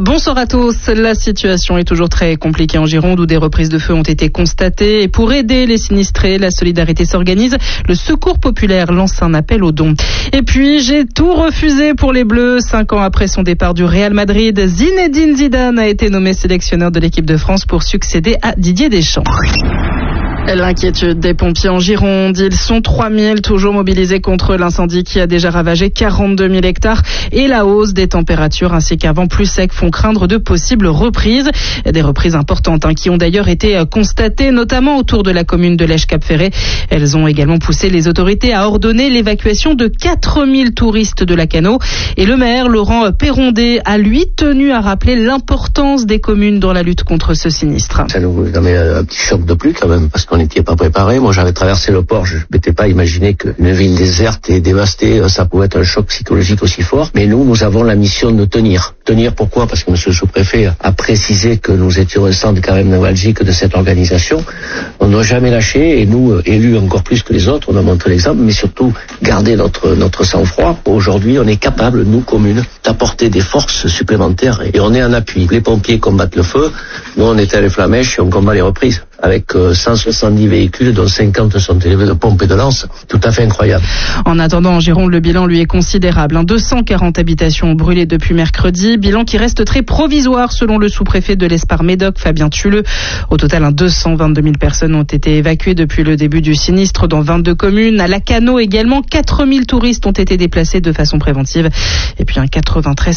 Bonsoir à tous. La situation est toujours très compliquée en Gironde où des reprises de feu ont été constatées. Et pour aider les sinistrés, la solidarité s'organise. Le Secours populaire lance un appel aux dons. Et puis, j'ai tout refusé pour les Bleus. 5 ans après son départ du Real Madrid, Zinedine Zidane a été nommé sélectionneur de l'équipe de France pour succéder à Didier Deschamps. L'inquiétude des pompiers en Gironde. Ils sont 3000 toujours mobilisés contre l'incendie qui a déjà ravagé 42 000 hectares et la hausse des températures ainsi qu'un vent plus sec font craindre de possibles reprises. Des reprises importantes qui ont d'ailleurs été constatées notamment autour de la commune de Lèche-Cap-Ferré. Elles ont également poussé les autorités à ordonner l'évacuation de 4000 touristes de Lacanau. Et le maire Laurent Perrondet a lui tenu à rappeler l'importance des communes dans la lutte contre ce sinistre. Ça nous met un petit choc de plus quand même parce qu'on n'était pas préparé. Moi, j'avais traversé le port, je ne m'étais pas imaginé qu'une ville déserte et dévastée, ça pouvait être un choc psychologique aussi fort. Mais nous avons la mission de tenir. Tenir pourquoi ? Parce que monsieur le sous-préfet a précisé que nous étions un centre quand même névralgique de cette organisation. On ne doit jamais lâcher et nous, élus encore plus que les autres, on a montré l'exemple, mais surtout garder notre sang-froid. Aujourd'hui, on est capable, nous, communes, d'apporter des forces supplémentaires et on est en appui. Les pompiers combattent le feu, nous on est à les flamèches et on combat les reprises. Avec 170 véhicules, dont 50 sont élevés de pompes et de lances. Tout à fait incroyable. En attendant, en Gironde, le bilan, lui, est considérable. 240 habitations ont brûlé depuis mercredi. Bilan qui reste très provisoire, selon le sous-préfet de l'Espar-Médoc, Fabien Tulleux. Au total, 222 000 personnes ont été évacuées depuis le début du sinistre dans 22 communes. À Lacanau également, 4000 touristes ont été déplacés de façon préventive. Et puis, 93